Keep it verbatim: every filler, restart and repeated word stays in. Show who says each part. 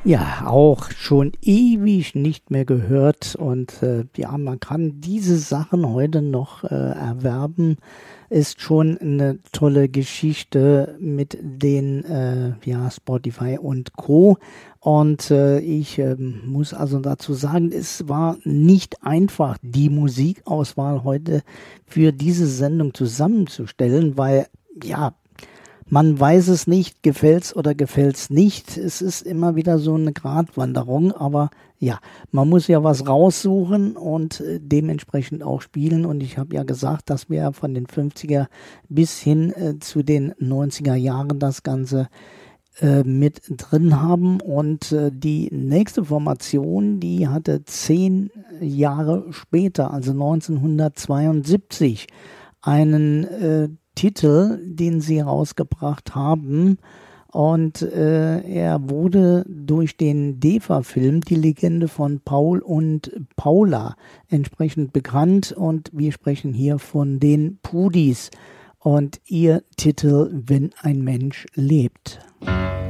Speaker 1: Ja, auch schon ewig nicht mehr gehört und äh, ja, man kann diese Sachen heute noch äh, erwerben. Ist schon eine tolle Geschichte mit den äh, ja, Spotify und Co. Und äh, ich äh, muss also dazu sagen, es war nicht einfach, die Musikauswahl heute für diese Sendung zusammenzustellen, weil ja, man weiß es nicht, gefällt's oder gefällt's nicht. Es ist immer wieder so eine Gratwanderung, aber ja, man muss ja was raussuchen und äh, dementsprechend auch spielen. Und ich habe ja gesagt, dass wir von den fünfziger bis hin äh, zu den neunziger Jahren das Ganze äh, mit drin haben. Und äh, die nächste Formation, die hatte zehn Jahre später, also neunzehnhundertzweiundsiebzig, einen äh, Titel, den sie rausgebracht haben, und äh, er wurde durch den DEFA-Film Die Legende von Paul und Paula entsprechend bekannt, und wir sprechen hier von den Pudis und ihr Titel Wenn ein Mensch lebt.